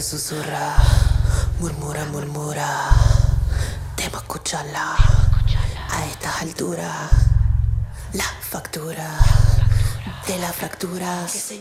susurra, murmura, murmura. Debo escucharla a estas alturas. La factura de la fractura.